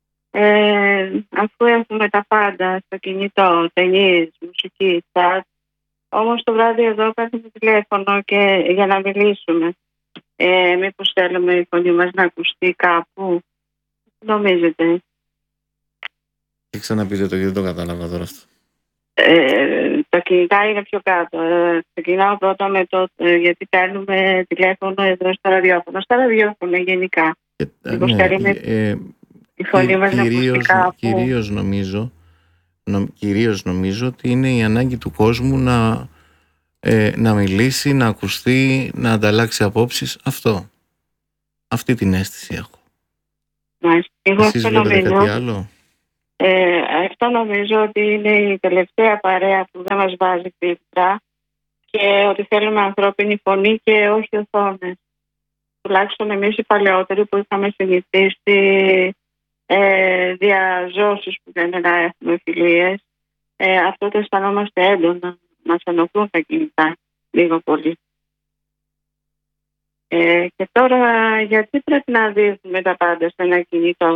Αφού έχουμε τα πάντα στο κινητό, ταινίες, μουσική, chat, όμως το βράδυ εδώ παίρνουμε τηλέφωνο και για να μιλήσουμε. Μήπως θέλουμε η φωνή μας να ακουστεί κάπου? Νομίζετε? Και ξαναπείτε το, γιατί δεν το κατάλαβα τώρα αυτό. Τα κινητά είναι πιο κάτω. Ξεκινάω πρώτα με το γιατί παίρνουμε τηλέφωνο εδώ στα ραδιόφωνα. Στα ραδιόφωνα γενικά. Μήπως θέλουμε η φωνή μας να ακουστεί κάπου? Κυρίως νομίζω ότι είναι η ανάγκη του κόσμου να μιλήσει, να ακουστεί, να ανταλλάξει απόψεις. Αυτή την αίσθηση έχω. Εσείς βλέπετε κάτι άλλο? Αυτό νομίζω ότι είναι η τελευταία παρέα που δεν μας βάζει φίλτρα και ότι θέλουμε ανθρώπινη φωνή και όχι οθόνες. Τουλάχιστον εμείς οι παλαιότεροι που είχαμε συνηθίσει διαζώσεις που δεν είναι να έχουμε φιλίες, αυτό το αισθανόμαστε έντονα. Μας ενοχλούν τα κινητά λίγο πολύ. Και τώρα γιατί πρέπει να δείχνουμε τα πάντα σε ένα κινητό?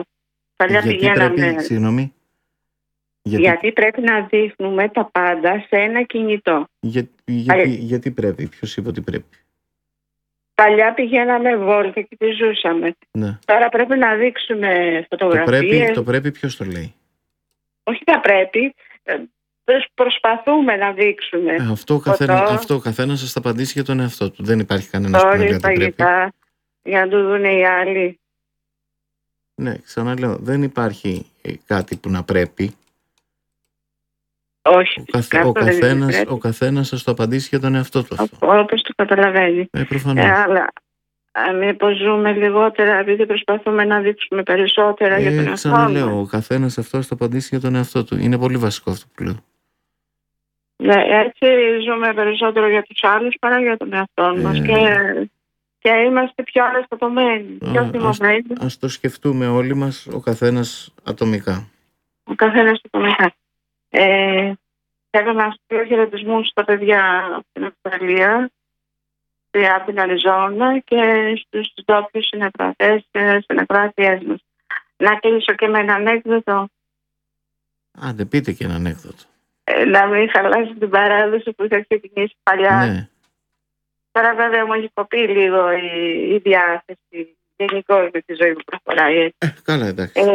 Γιατί πρέπει να δείχνουμε τα πάντα σε ένα κινητό? Γιατί πρέπει? Ποιος είπε ότι πρέπει? Παλιά πηγαίναμε βόλτα και τη ζούσαμε. Ναι. Τώρα πρέπει να δείξουμε φωτογραφίες. Το πρέπει ποιος το λέει? Όχι τα πρέπει. Προσπαθούμε να δείξουμε. Αυτό ο καθένας σας θα απαντήσει για τον εαυτό του. Δεν υπάρχει κανένας που να λέει ότι πρέπει. Για να το δουν οι άλλοι. Ναι, ξαναλέω, δεν υπάρχει κάτι που να πρέπει. Όχι. Ο καθένας σας το απαντήσει για τον εαυτό του. Όπως το καταλαβαίνει. Προφανώς. Αλλά μήπως ζούμε λιγότερα επειδή προσπαθούμε να δείξουμε περισσότερα για τον εαυτό μας? Ξαναλέω, ο καθένας αυτός το απαντήσει για τον εαυτό του. Είναι πολύ βασικό αυτό που λέω. Ναι, έτσι ζούμε περισσότερο για τους άλλους παρά για τον εαυτό μας και είμαστε πιο αναστατωμένοι, πιο θυμωμένοι. Ας το σκεφτούμε όλοι μας, ο καθένας ατομικά. Θέλω να στείλω χαιρετισμούς στα παιδιά από την Αυστραλία, από την Αριζόνα και στους ντόπιους συνεργάτες και συνεργάτες μας. Να κλείσω και με ένα ανέκδοτο. Δεν πείτε και ένα ανέκδοτο. Να μην χαλάσει την παράδοση που είχα ξεκινήσει παλιά. Ναι. Τώρα βέβαια μου έχει κοπεί λίγο η διάθεση γενικώς με τη ζωή που προχωράει. Καλά, εντάξει.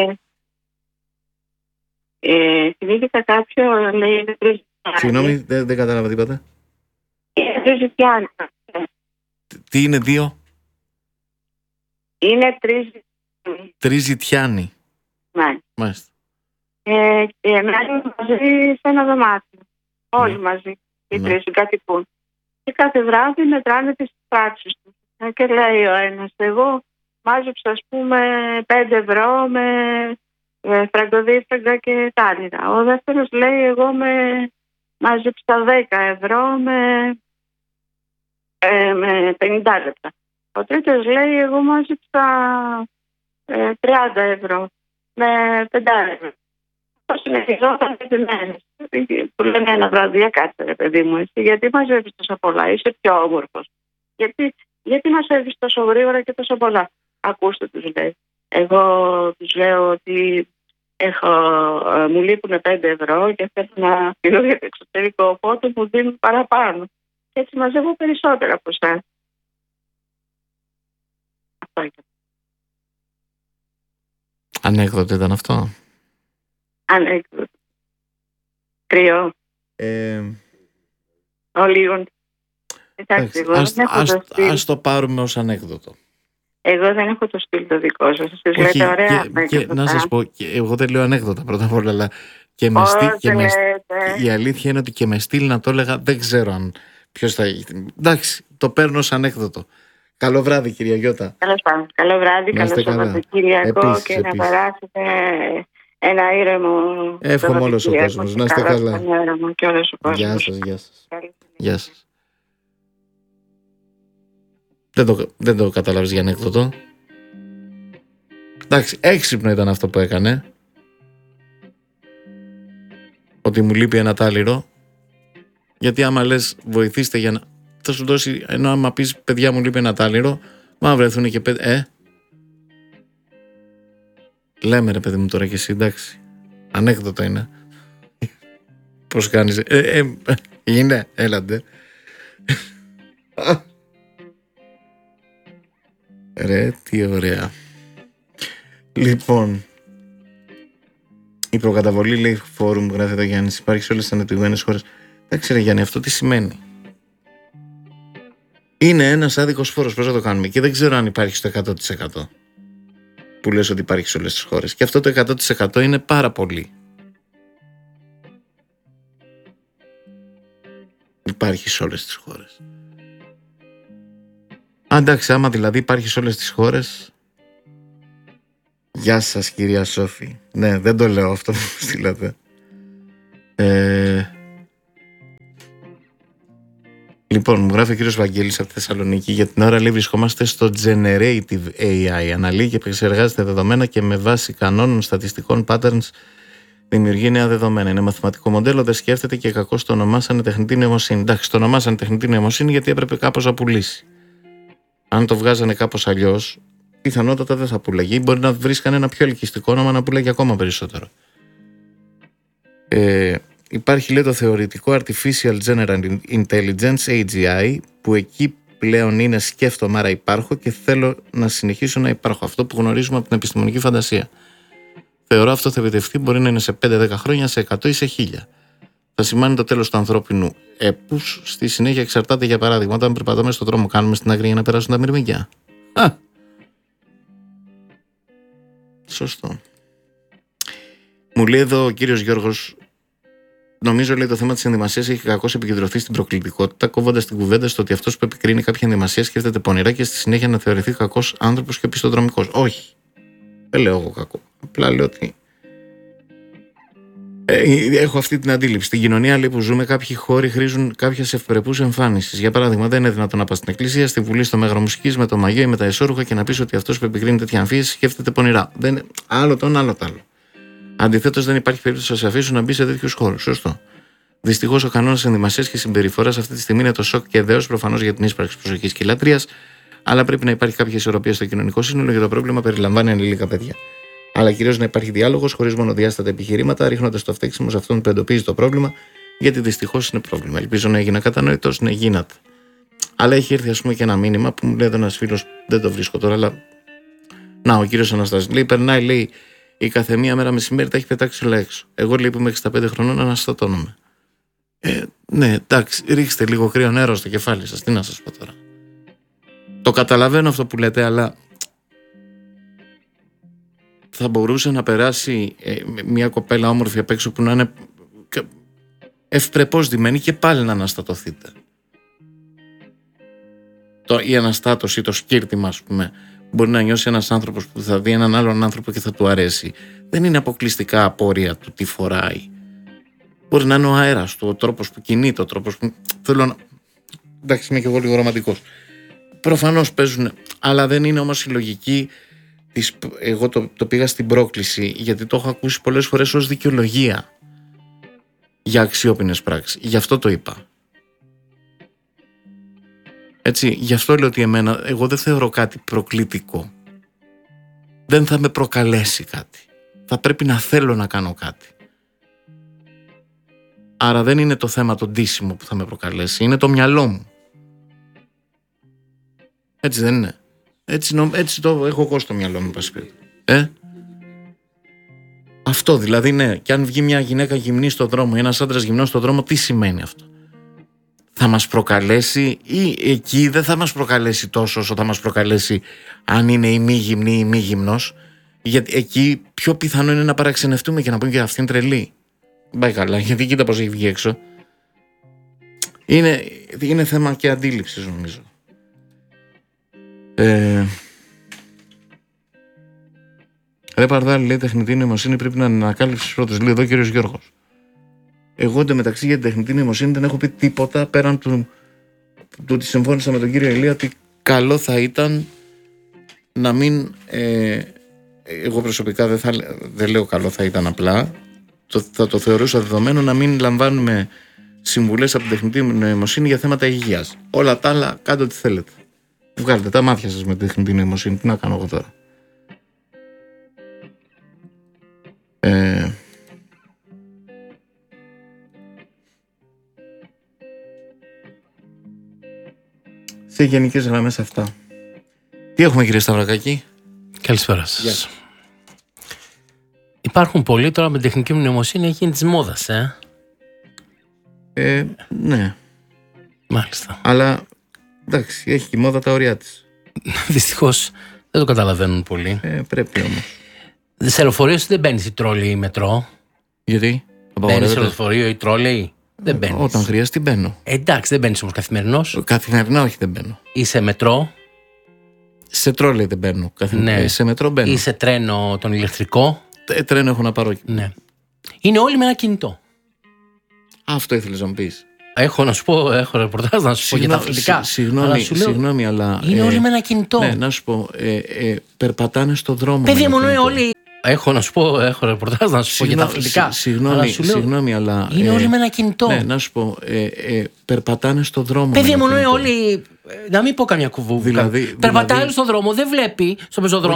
Θυμήθηκα κάποιο, λέει, είναι τρεις. Συγγνώμη, δεν κατάλαβα τι είπατε. Είναι τρεις ζητιάνοι. Τι είναι δύο? Είναι τρεις ζητιάνοι. Μάλιστα. Μένουν μαζί σε ένα δωμάτιο. Όλοι μαζί. Οι τρεις συγκατοικούν. Και κάθε βράδυ μετράνε τις πράξεις τους. Και λέει ο ένας, εγώ μάζεψα ας πούμε 5 ευρώ με φραγκοδίφραγκα και τάλιρα. Ο δεύτερος λέει, εγώ μάζεψα 10 ευρώ με 50 λεπτά. Ο τρίτος λέει, εγώ μάζεψα 30 ευρώ με 5 ευρώ. Συνεχιζόταν 5 μέρες. Του λένε ένα βράδυ, κάτσε ρε παιδί μου, εσύ γιατί μαζεύεις τόσο πολλά, είσαι πιο όμορφος. Γιατί μαζεύεις τόσο γρήγορα και τόσο πολλά? Ακούστε, τους λέει. Εγώ τους λέω ότι μου λείπουν 5 ευρώ και θέλω να φύγω για το εξωτερικό, οπότε μου δίνουν παραπάνω. Και έτσι μαζεύω περισσότερα από εσάς. Αυτό ήταν. Ανέκδοτο ήταν αυτό? Ανέκδοτο. Κρυό. Λίγο. Εντάξει, ας το πάρουμε ως ανέκδοτο. Εγώ δεν έχω το στυλ το δικό σας. Σας λέτε ωραία ανέκδοτα. Να σας πω, εγώ δεν λέω ανέκδοτα πρώτα απ' όλα, αλλά η αλήθεια είναι ότι και με στυλ να το έλεγα, δεν ξέρω αν ποιος θα... Εντάξει, το παίρνω ως ανέκδοτο. Καλό βράδυ, κυρία Γιώτα. Καλώς πάμε. Καλό βράδυ, καλό Σαββατοκύριακο και να περάσετε ένα ήρεμο. Εύχομαι όλος ο κόσμος. Να είστε καλά. Και όλος ο κόσμος. Γεια σας. Δεν το καταλάβεις για ανέκδοτο. Εντάξει, έξυπνο ήταν αυτό που έκανε. Ότι μου λείπει ένα τάλιρο. Γιατί άμα λες βοηθήστε για να... θα σου δώσει, ενώ άμα πεις παιδιά μου λείπει ένα τάλιρο, μα βρεθούν και λέμε ρε παιδί μου τώρα και εσύ, εντάξει. Ανέκδοτο είναι. Πώς κάνεις? Είναι, έλατε. Ρε, τι ωραία. Λοιπόν, η προκαταβολή, λέει, φόρουμ, γράφει εδώ Γιάννης, υπάρχει σε όλες τις ανεπτυγμένες χώρες. Εντάξει ρε Γιάννη, αυτό τι σημαίνει? Είναι ένας άδικος φόρος, πώς θα το κάνουμε? Και δεν ξέρω αν υπάρχει στο 100% που λες ότι υπάρχει σε όλες τις χώρες. Και αυτό το 100% είναι πάρα πολύ. Υπάρχει σε όλες τις χώρες. Εντάξει, άμα δηλαδή υπάρχει σε όλες τις χώρες. Γεια σας κυρία Σόφη. Ναι, δεν το λέω αυτό που στείλατε. Λοιπόν, μου γράφει ο κύριος Βαγγέλης από τη Θεσσαλονίκη. Για την ώρα, λέει, βρισκόμαστε στο Generative AI. Αναλύει και επεξεργάζεται δεδομένα και με βάση κανόνων στατιστικών patterns δημιουργεί νέα δεδομένα. Είναι μαθηματικό μοντέλο, δεν σκέφτεται και κακώς το ονομάσανε τεχνητή νοημοσύνη. Εντάξει, το ονομάσανε τεχνητή νοημοσύνη γιατί έπρεπε κάπως να πουλήσει. Αν το βγάζανε κάπως αλλιώς, πιθανότατα δεν θα πουλάγε. Ή μπορεί να βρίσκανε ένα πιο ελκυστικό όνομα να πουλάγε ακόμα περισσότερο. Υπάρχει, λέει, το θεωρητικό Artificial General Intelligence, AGI, που εκεί πλέον είναι σκέφτομαι, άρα υπάρχω και θέλω να συνεχίσω να υπάρχω. Αυτό που γνωρίζουμε από την επιστημονική φαντασία. Θεωρώ αυτό θα επιτευχθεί, μπορεί να είναι σε 5-10 χρόνια, σε 100 ή σε 1000. Θα σημάνει το τέλος του ανθρώπινου έπους. Στη συνέχεια εξαρτάται, για παράδειγμα, όταν περπατάμε στον δρόμο, κάνουμε στην άκρη για να περάσουν τα μυρμήγκια. Σωστό. Μου λέει εδώ ο κύριος Γιώργος, νομίζω, λέει, το θέμα της ενδυμασίας έχει κακώς επικεντρωθεί στην προκλητικότητα, κόβοντας την κουβέντα στο ότι αυτός που επικρίνει κάποια ενδυμασία σκέφτεται πονηρά και στη συνέχεια να θεωρηθεί κακός άνθρωπος και οπισθοδρομικός. Όχι. Δεν λέω εγώ κακό. Απλά λέω ότι έχω αυτή την αντίληψη. Στην κοινωνία, λέει, που ζούμε, κάποιοι χώροι χρήζουν κάποια ευπρεπούς εμφάνισης. Για παράδειγμα, δεν είναι δυνατόν να πας στην εκκλησία, στη βουλή, στο μέγαρο μουσικής, με το μαγιό ή με τα εσώρουχα και να πεις ότι αυτός που επικρίνει τέτοια αμφίεση σκέφτεται πονηρά. Δεν... Άλλο το ένα, άλλο το άλλο. Αντιθέτως, δεν υπάρχει περίπτωση να σε αφήσουν να μπει σε τέτοιους χώρους. Σωστό. Δυστυχώς, ο κανόνας ενδυμασίας και συμπεριφοράς αυτή τη στιγμή είναι το σοκ και δέος, προφανώς για την ίσπραξη προσοχής και λατρείας, αλλά πρέπει να υπάρχει κάποια ισορροπία στο κοινωνικό σύνολο για το πρόβλημα περιλαμβάνει ανηλίκα παιδιά. Αλλά κυρίως να υπάρχει διάλογος χωρίς μονοδιάστατα επιχειρήματα, ρίχνοντας το φταίξιμο σε αυτόν που εντοπίζει το πρόβλημα, γιατί δυστυχώς είναι πρόβλημα. Ελπίζω να έγινα κατανοητός, ναι, γίνατε. Αλλά έχει έρθει, ας πούμε, και ένα μήνυμα που μου λέει ένας φίλος, δεν το βρίσκω τώρα, αλλά. Να, ο κύριος Αναστάσης λέει: περνάει, λέει, η καθεμία μέρα μεσημέρι τα έχει πετάξει όλα έξω. Εγώ, λέει, που είμαι 65 χρονών, αναστατώνομαι. Ναι, εντάξει, ρίξτε λίγο κρύο νερό στο κεφάλι σας, τι να σας πω τώρα. Το καταλαβαίνω αυτό που λέτε, αλλά θα μπορούσε να περάσει μια κοπέλα όμορφη απ' έξω που να είναι ευπρεπώς ντυμένη και πάλι να αναστατωθείτε. Η αναστάτωση, το σκύρτημα, ας πούμε, μπορεί να νιώσει ένας άνθρωπος που θα δει έναν άλλον άνθρωπο και θα του αρέσει. Δεν είναι αποκλειστικά απόρρια του τι φοράει. Μπορεί να είναι ο αέρας του, ο τρόπος που κινείται, ο τρόπος που. Θέλω να. Εντάξει, είμαι και εγώ λίγο ρομαντικός. Προφανώς παίζουν, αλλά δεν είναι όμως η λογική της. Εγώ το πήγα στην πρόκληση, γιατί το έχω ακούσει πολλές φορές ως δικαιολογία για αξιόπινες πράξεις. Γι' αυτό το είπα. Έτσι, γι' αυτό λέω ότι εγώ δεν θεωρώ κάτι προκλητικό. Δεν θα με προκαλέσει κάτι. Θα πρέπει να θέλω να κάνω κάτι. Άρα δεν είναι το θέμα το ντύσιμο που θα με προκαλέσει, είναι το μυαλό μου. Έτσι δεν είναι? Έτσι το έχω εγώ στο μυαλό μου, πασπίρι. Αυτό δηλαδή, ναι. Και αν βγει μια γυναίκα γυμνή στον δρόμο ή ένας άντρας γυμνός στον δρόμο, τι σημαίνει αυτό? Θα μας προκαλέσει, ή εκεί δεν θα μας προκαλέσει τόσο όσο θα μας προκαλέσει αν είναι η μη γυμνή ή μη γυμνός? Γιατί εκεί πιο πιθανό είναι να παραξενευτούμε και να πούμε και αυτήν τρελή. Πάει καλά, γιατί κοίτα πως έχει βγει έξω. Είναι θέμα και αντίληψης, νομίζω. Ρε Παρδάλη, λέει, τεχνητή νοημοσύνη πρέπει να ανακάλυψεις πρώτος. Λέει εδώ ο κύριος Γιώργος. Εγώ εντωμεταξύ για την τεχνητή νοημοσύνη δεν έχω πει τίποτα πέραν του ότι συμφώνησα με τον κύριο Ηλία ότι καλό θα ήταν να μην... εγώ προσωπικά δεν λέω καλό θα ήταν, απλά θα το θεωρούσα δεδομένο να μην λαμβάνουμε συμβουλές από την τεχνητή νοημοσύνη για θέματα υγείας. Όλα τα άλλα κάντε ό,τι θέλετε. Βγάλετε τα μάτια σας με την τεχνητή νοημοσύνη. Τι να κάνω εγώ τώρα. Σε γενικές γραμμές αυτά. Τι έχουμε, κύριε Σταυρακάκη? Καλησπέρα σας. Υπάρχουν πολλοί τώρα με την τεχνική νοημοσύνη, έχει γίνει της μόδας, Ναι. Μάλιστα. Αλλά εντάξει, έχει και η μόδα τα ωριά της. Δυστυχώς δεν το καταλαβαίνουν πολύ. Πρέπει όμως. Σε λεωφορείο δεν μπαίνεις ή τρόλεϊ ή μετρό. Γιατί? Μπαίνεις σε λεωφορείο ή τρόλεϊ? Δεν μπαίνεις. Όταν χρειαστεί μπαίνω. Εντάξει, δεν μπαίνεις όμως καθημερινώς. Καθημερινά όχι, δεν μπαίνω. Ή σε μετρό. Σε τρόλεϊ δεν μπαίνω. Ναι. Σε μετρό μπαίνω. Ή σε τρένο τον ηλεκτρικό. Τρένο έχω να πάρω. Ναι. Είναι όλοι με ένα κινητό. Αυτό ήθελες να μου πεις. Έχω να σου πω, έχω ρεπορτάζ να σου πω για τα αθλητικά. Συγγνώμη, αλλά. Είναι όλοι με ένα κινητό. Ναι, να σου πω. Περπατάνε στον δρόμο. Παιδί μου, όλοι. Έχω να σου πω, έχω ρεπορτάζ να σου πω για τα αθλητικά. Συγγνώμη, αλλά. Είναι όλοι με ένα κινητό. Ναι, να σου πω. Περπατάνε στον δρόμο. Παιδί μου, όλοι. Να μην πω καμιά κουβούβα. Δηλαδή, περπατάει στον δρόμο, δεν βλέπει στο πεζοδρόμιο.